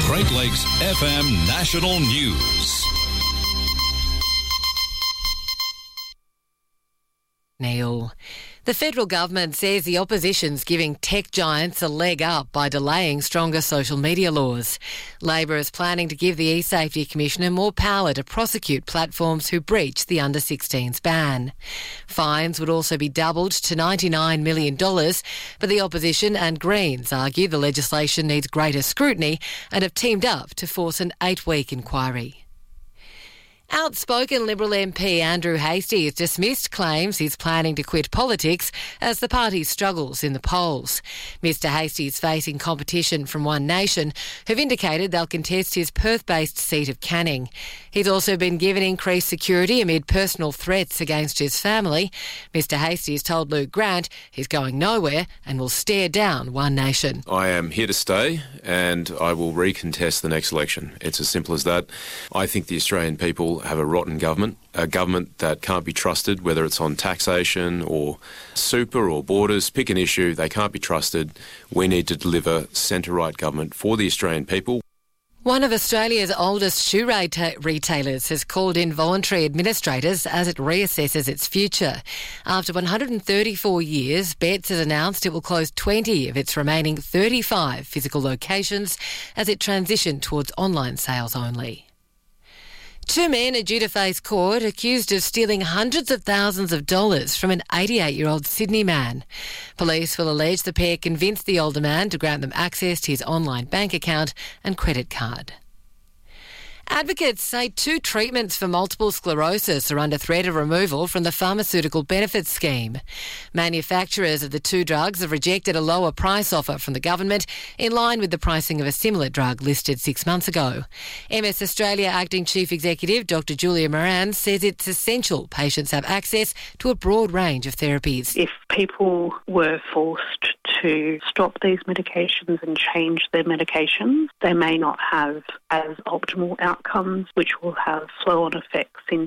Great Lakes FM National News. Neil. The federal government says the opposition's giving tech giants a leg up by delaying stronger social media laws. Labor is planning to give the E-Safety Commissioner more power to prosecute platforms who breach the under-16s ban. Fines would also be doubled to $99 million, but the opposition and Greens argue the legislation needs greater scrutiny and have teamed up to force an 8-week inquiry. Outspoken Liberal MP Andrew Hastie has dismissed claims he's planning to quit politics as the party struggles in the polls. Mr Hastie is facing competition from One Nation, who've indicated they'll contest his Perth-based seat of Canning. He's also been given increased security amid personal threats against his family. Mr Hastie has told Luke Grant he's going nowhere and will stare down One Nation. I am here to stay and I will recontest the next election. It's as simple as that. I think the Australian people have a rotten government, a government that can't be trusted, whether it's on taxation or super or borders. Pick an issue, they can't be trusted. We need to deliver centre-right government for the Australian people. One of Australia's oldest shoe retailers has called in voluntary administrators as it reassesses its future. After 134 years, Betts has announced it will close 20 of its remaining 35 physical locations as it transitioned towards online sales only. Two men are due to face court accused of stealing hundreds of thousands of dollars from an 88-year-old Sydney man. Police will allege the pair convinced the older man to grant them access to his online bank account and credit card. Advocates say 2 treatments for multiple sclerosis are under threat of removal from the pharmaceutical benefits scheme. Manufacturers of the 2 drugs have rejected a lower price offer from the government in line with the pricing of a similar drug listed 6 months ago. MS Australia Acting Chief Executive Dr Julia Moran says it's essential patients have access to a broad range of therapies. If people were forced to stop these medications and change their medications, they may not have as optimal outcomes, which will have flow-on effects in